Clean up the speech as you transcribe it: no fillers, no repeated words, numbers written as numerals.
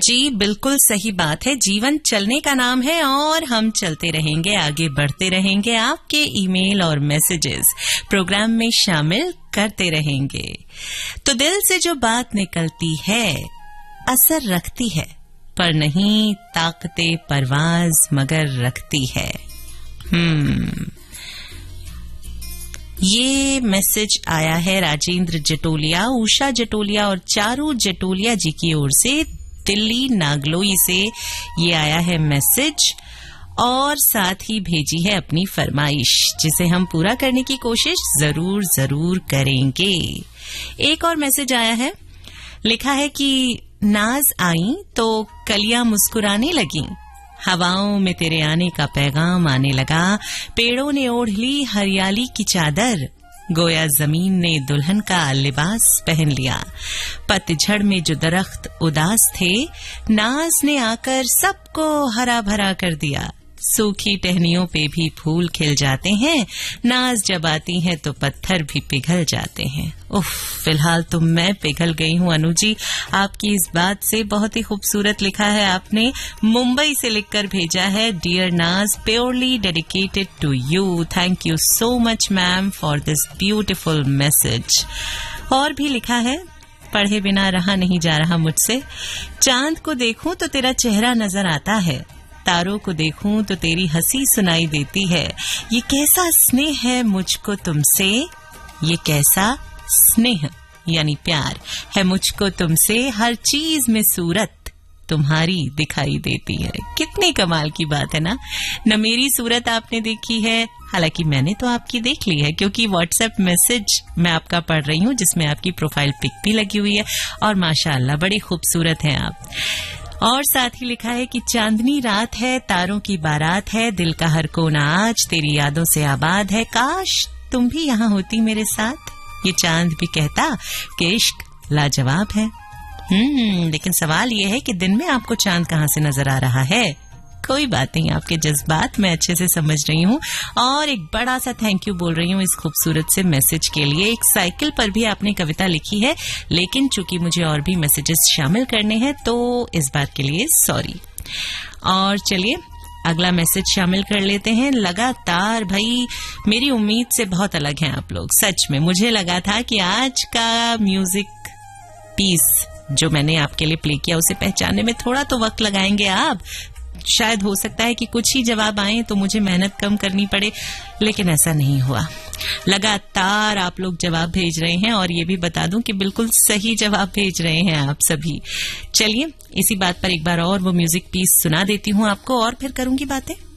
जी बिल्कुल सही बात है। जीवन चलने का नाम है और हम चलते रहेंगे, आगे बढ़ते रहेंगे। आपके ईमेल और मैसेजेस प्रोग्राम में शामिल करते रहेंगे। तो दिल से जो बात निकलती है असर रखती है, पर नहीं ताकते परवाज मगर रखती है। ये मैसेज आया है राजेंद्र जटोलिया, उषा जटोलिया और चारू जटोलिया जी की ओर से। दिल्ली नागलोई से ये आया है मैसेज, और साथ ही भेजी है अपनी फरमाइश, जिसे हम पूरा करने की कोशिश जरूर करेंगे। एक और मैसेज आया है, लिखा है कि नाज आई तो कलियां मुस्कुराने लगीं, हवाओं में तेरे आने का पैगाम आने लगा, पेड़ों ने ओढ़ ली हरियाली की चादर, गोया जमीन ने दुल्हन का लिबास पहन लिया। पतझड़ में जो दरख्त उदास थे, नाज ने आकर सबको हरा भरा कर दिया। सूखी टहनियों पे भी फूल खिल जाते हैं, नाज जब आती हैं तो पत्थर भी पिघल जाते हैं। उफ, फिलहाल तो मैं पिघल गई हूं अनु जी आपकी इस बात से। बहुत ही खूबसूरत लिखा है आपने, मुंबई से लिखकर भेजा है। डियर नाज, purely dedicated to you. Thank you so much ma'am for this beautiful message. और भी लिखा है, पढ़े बिना रहा नहीं जा रहा मुझसे। चांद को देखूं तो तेरा चेहरा नजर आता है, तारों को देखूं तो तेरी हंसी सुनाई देती है। ये कैसा स्नेह है मुझको तुमसे, ये कैसा स्नेह यानी प्यार है मुझको तुमसे, हर चीज में सूरत तुम्हारी दिखाई देती है। कितनी कमाल की बात है ना। न मेरी सूरत आपने देखी है, हालांकि मैंने तो आपकी देख ली है, क्योंकि व्हाट्सएप मैसेज मैं आपका पढ़ रही हूँ जिसमें आपकी प्रोफाइल पिक भी लगी हुई है, और माशाअल्लाह बड़ी खूबसूरत हैं आप। और साथ ही लिखा है कि चांदनी रात है, तारों की बारात है, दिल का हर कोना आज तेरी यादों से आबाद है, काश तुम भी यहाँ होती मेरे साथ। ये चांद भी कहता कि इश्क लाजवाब है। लेकिन सवाल ये है कि दिन में आपको चांद कहाँ से नजर आ रहा है। कोई बात नहीं, आपके जज्बात मैं अच्छे से समझ रही हूँ, और एक बड़ा सा थैंक यू बोल रही हूँ इस खूबसूरत से मैसेज के लिए। एक साइकिल पर भी आपने कविता लिखी है, लेकिन चूंकि मुझे और भी मैसेजेस शामिल करने हैं तो इस बात के लिए सॉरी। और चलिए अगला मैसेज शामिल कर लेते हैं। लगातार भाई मेरी उम्मीद से बहुत अलग हैं आप लोग। सच में मुझे लगा था कि आज का म्यूजिक पीस जो मैंने आपके लिए प्ले किया उसे पहचानने में थोड़ा तो वक्त लगाएंगे आप। शायद हो सकता है कि कुछ ही जवाब आए तो मुझे मेहनत कम करनी पड़े, लेकिन ऐसा नहीं हुआ। लगातार आप लोग जवाब भेज रहे हैं, और ये भी बता दूं कि बिल्कुल सही जवाब भेज रहे हैं आप सभी। चलिए इसी बात पर एक बार और वो म्यूजिक पीस सुना देती हूँ आपको, और फिर करूंगी बातें।